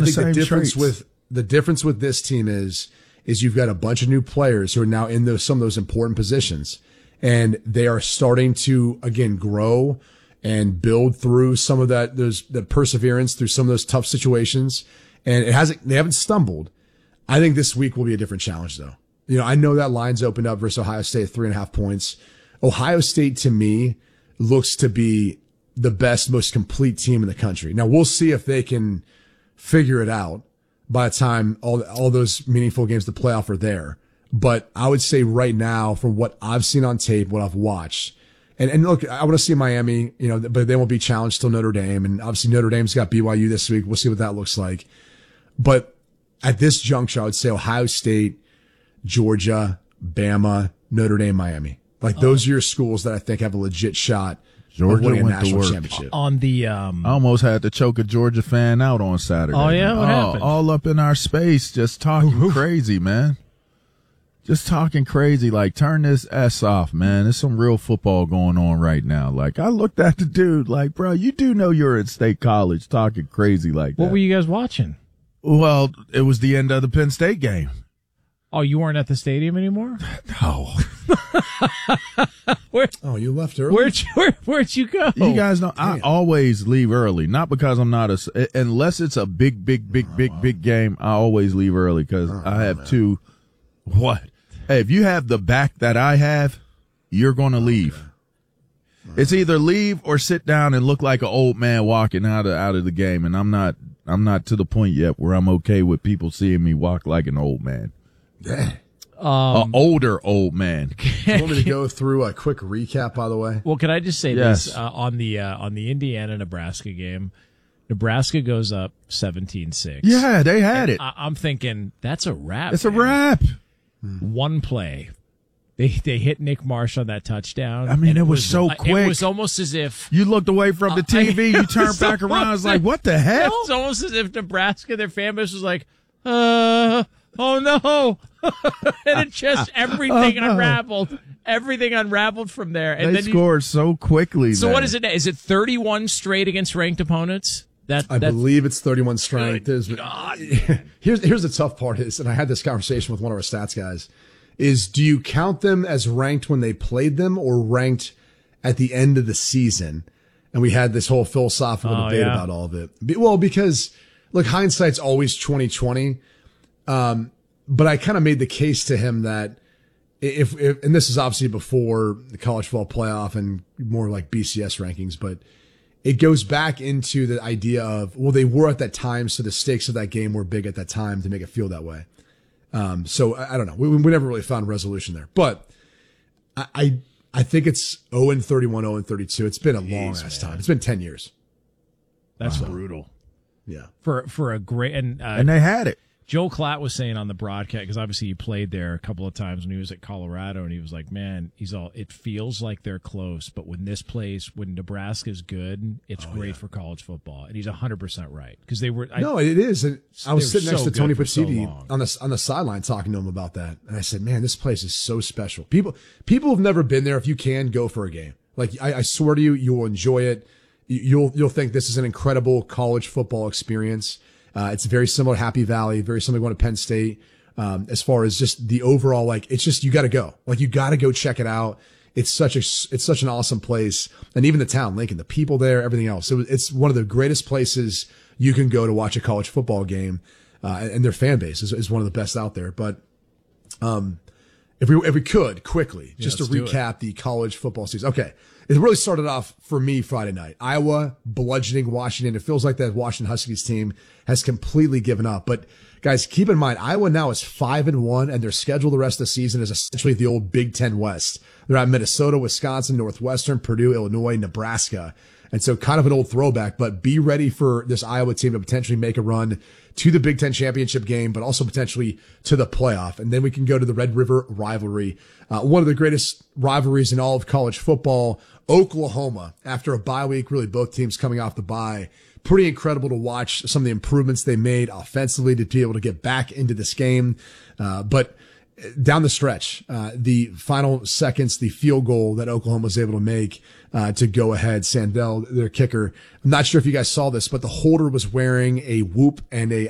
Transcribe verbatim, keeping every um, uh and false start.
the think same the difference traits. with the difference with this team is is you've got a bunch of new players who are now in those some of those important positions, and they are starting to again grow and build through some of that those the perseverance through some of those tough situations. And it hasn't they haven't stumbled. I think this week will be a different challenge, though. You know, I know that line's opened up versus Ohio State at three and a half points. Ohio State, to me, looks to be the best, most complete team in the country. Now, we'll see if they can figure it out by the time all all those meaningful games to playoff are there. But I would say right now, from what I've seen on tape, what I've watched, and, and look, I want to see Miami, you know, but they won't be challenged till Notre Dame. And obviously Notre Dame's got B Y U this week. We'll see what that looks like. But at this juncture, I would say Ohio State, Georgia, Bama, Notre Dame, Miami. Like those are your schools that I think have a legit shot Georgia of winning a went to national work. championship. On the um, I almost had to choke a Georgia fan out on Saturday. Oh, yeah? man. What all, happened? all up in our space, just talking crazy, man. Just talking crazy. Like, turn this S off, man. There's some real football going on right now. Like, I looked at the dude like, bro, you do know you're at State College talking crazy like that. what were you guys watching? Well, it was the end of the Penn State game. Oh, you weren't at the stadium anymore? No. Where, Oh, you left early? where'd you where, where'd you go? You guys know I Damn. always leave early, not because I'm not a unless it's a big, big, big, big, big game. I always leave early because I have two. What? Hey, if you have the back that I have, you're going to leave. It's either leave or sit down and look like an old man walking out of out of the game, and I'm not. I'm not to the point yet where I'm okay with people seeing me walk like an old man, Yeah. an older old man. You want me to go through a quick recap, by the way? Well, can I just say Yes. this uh, on the uh, on the Indiana Nebraska game? Nebraska goes up seventeen six. Yeah, they had it. I- I'm thinking that's a wrap. It's a man. wrap. One play, they they hit Nick Marsh on that touchdown. I mean, and it was so like- quick. It was almost as if You looked away from the T V, you turned back around, it's like, what the hell? it's almost as if Nebraska, their fan base was like, uh, oh no, and it just everything Oh, no. unraveled. Everything unraveled from there, and They then you- scored so quickly. so there. what is it? Is it thirty-one straight against ranked opponents? That I that's, believe it's thirty-one strength. Good There's- God. here's here's the tough part is, and I had this conversation with one of our stats guys, is do you count them as ranked when they played them or ranked at the end of the season? And we had this whole philosophical Oh, debate yeah. about all of it. Be- Well, because look, hindsight's always twenty twenty. Um, but I kind of made the case to him that if, if, and this is obviously before the college football playoff and more like B C S rankings, but it goes back into the idea of, well, they were at that time, so the stakes of that game were big at that time to make it feel that way. Um, so I, I don't know. We, we never really found a resolution there, but I, I, I think it's oh and thirty-one, oh and thirty-two. It's been a long ass time. It's been ten years. that's brutal Yeah. for for a great and, uh, And they had it. Joe Klatt was saying on the broadcast, because obviously he played there a couple of times when he was at Colorado, and he was like, man, he's all, it feels like they're close, but when this plays, when Nebraska's good, it's Oh, great yeah. for college football. And he's one hundred percent right. Because they were, I, No, it is. And I was They were sitting next so to Tony good for so Pacitti long. on the on the sideline talking to him about that, and I said, "Man, this place is so special. People people have never been there. If you can, go for a game. Like I, I swear to you, you will enjoy it. You- You'll you'll think this is an incredible college football experience. Uh, it's very similar to Happy Valley, very similar to going to Penn State. Um, as far as just the overall, like it's just you got to go. Like you got to go check it out. It's such a it's such an awesome place, and even the town, Lincoln, the people there, everything else. It was, it's one of the greatest places you can go to watch a college football game, uh, and their fan base is, is one of the best out there. But um, if we if we could quickly just to let's do recap the college football season. Okay, it really started off for me Friday night. Iowa bludgeoning Washington. It feels like that Washington Huskies team has completely given up. But guys, keep in mind, Iowa now is five and one, and their schedule the rest of the season is essentially the old Big Ten West. They're at Minnesota, Wisconsin, Northwestern, Purdue, Illinois, Nebraska. And so kind of an old throwback, but be ready for this Iowa team to potentially make a run to the Big Ten championship game, but also potentially to the playoff. And then we can go to the Red River rivalry. Uh, one of the greatest rivalries in all of college football, Oklahoma, after a bye week, really both teams coming off the bye. Pretty incredible to watch some of the improvements they made offensively to be able to get back into this game. Uh, but down the stretch, uh, the final seconds, the field goal that Oklahoma was able to make, uh, to go ahead, Sandell, their kicker. I'm not sure if you guys saw this, but the holder was wearing a whoop and a